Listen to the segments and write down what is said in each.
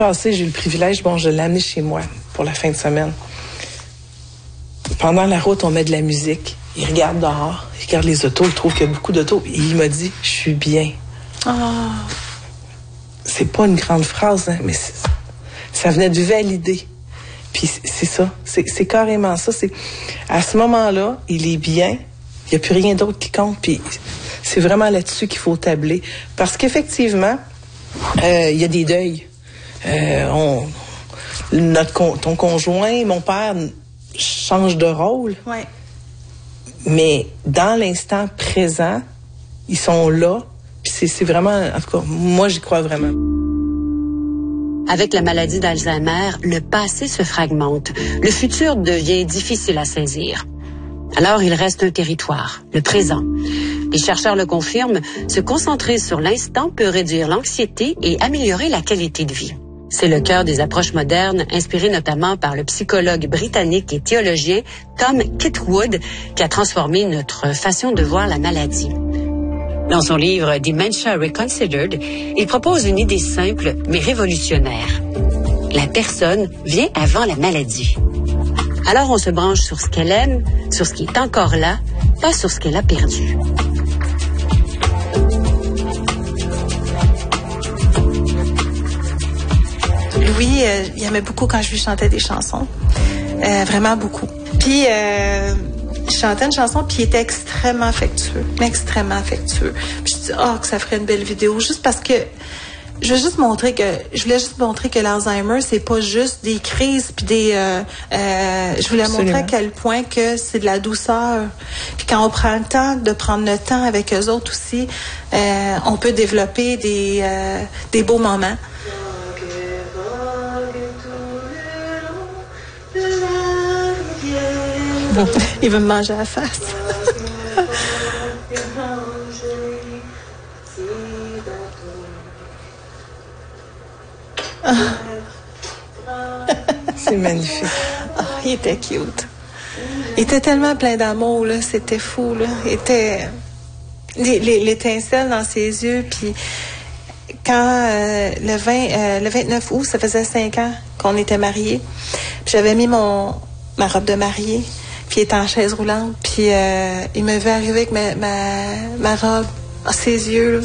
Passé, j'ai eu le privilège, je l'ai amené chez moi pour la fin de semaine. Pendant la route, on met de la musique. Il regarde dehors, il regarde les autos, il trouve qu'il y a beaucoup d'autos. Et il m'a dit, je suis bien. Oh. C'est pas une grande phrase, hein, mais ça venait de valider. Puis c'est ça, c'est carrément ça. À ce moment-là, il est bien, il n'y a plus rien d'autre qui compte. Puis c'est vraiment là-dessus qu'il faut tabler. Parce qu'effectivement, il y a des deuils. Ton conjoint, mon père, change de rôle. Ouais. Mais dans l'instant présent, ils sont là. Puis c'est vraiment, en tout cas, moi j'y crois vraiment. Avec la maladie d'Alzheimer, le passé se fragmente. Le futur devient difficile à saisir. Alors il reste un territoire, le présent. Les chercheurs le confirment, se concentrer sur l'instant peut réduire l'anxiété et améliorer la qualité de vie. C'est le cœur des approches modernes, inspirées notamment par le psychologue britannique et théologien Tom Kitwood, qui a transformé notre façon de voir la maladie. Dans son livre Dementia Reconsidered, il propose une idée simple mais révolutionnaire. La personne vient avant la maladie. Alors on se branche sur ce qu'elle aime, sur ce qui est encore là, pas sur ce qu'elle a perdu. Louis, il aimait beaucoup quand je lui chantais des chansons. Vraiment beaucoup. Puis, je chantais une chanson, puis il était extrêmement affectueux. Extrêmement affectueux. Puis je dis, que ça ferait une belle vidéo. Juste parce que je voulais juste montrer que l'Alzheimer, c'est pas juste des crises, puis je voulais montrer à quel point que c'est de la douceur. Puis quand on prend le temps de prendre le temps avec eux autres aussi, on peut développer des beaux moments. Il veut me manger à la face. C'est magnifique. Il était cute. Il était tellement plein d'amour, là. C'était fou, là. Il était... L'étincelle dans ses yeux, puis quand le 29 août, ça faisait 5 ans qu'on était mariés, puis j'avais mis ma robe de mariée, puis il était en chaise roulante, puis il me vu arriver avec ma robe, ses yeux, là.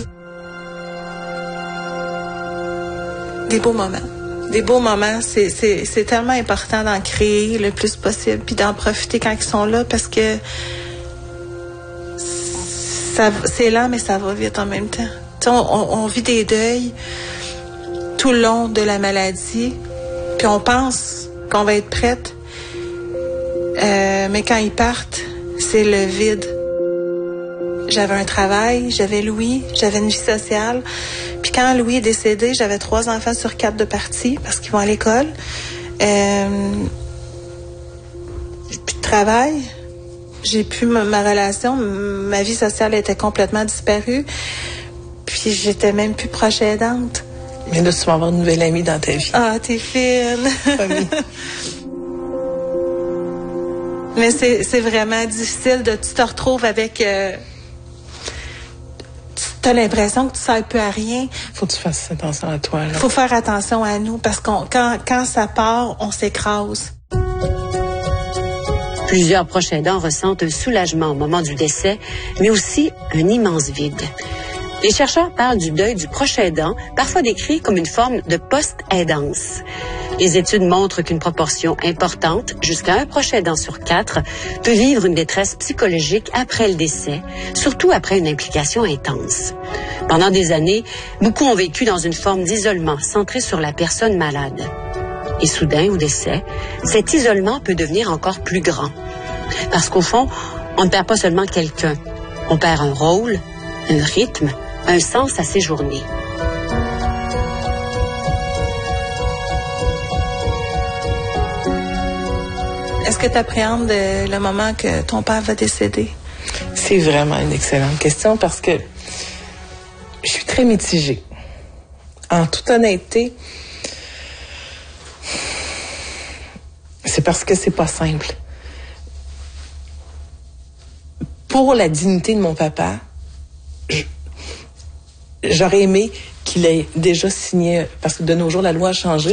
Des beaux moments. Des beaux moments, c'est tellement important d'en créer le plus possible, puis d'en profiter quand ils sont là, parce que c'est lent, mais ça va vite en même temps. On vit des deuils tout le long de la maladie, puis on pense qu'on va être prête, mais quand ils partent, c'est le vide. J'avais un travail, j'avais Louis, j'avais une vie sociale. Puis quand Louis est décédé, j'avais 3 enfants sur 4 de partis parce qu'ils vont à l'école. J'ai plus de travail. J'ai plus ma relation. Ma vie sociale était complètement disparue. Puis j'étais même plus proche aidante. Mais là, tu vas avoir une nouvelle amie dans ta vie. Ah, t'es fine. Mais c'est vraiment difficile tu te retrouves avec... T'as l'impression que tu sers plus à rien. Faut que tu fasses attention à toi, là. Faut faire attention à nous parce que quand ça part, on s'écrase. Plusieurs proches aidants ressentent un soulagement au moment du décès, mais aussi un immense vide. Les chercheurs parlent du deuil du proche aidant, parfois décrit comme une forme de post-aidance. Les études montrent qu'une proportion importante, jusqu'à un proche aidant sur 4, peut vivre une détresse psychologique après le décès, surtout après une implication intense. Pendant des années, beaucoup ont vécu dans une forme d'isolement centré sur la personne malade. Et soudain, au décès, cet isolement peut devenir encore plus grand. Parce qu'au fond, on ne perd pas seulement quelqu'un, on perd un rôle, un rythme, un sens à ses journées. Est-ce que tu appréhendes le moment que ton père va décéder? C'est vraiment une excellente question parce que je suis très mitigée. En toute honnêteté, c'est parce que c'est pas simple. Pour la dignité de mon papa, j'aurais aimé qu'il ait déjà signé, parce que de nos jours, la loi a changé.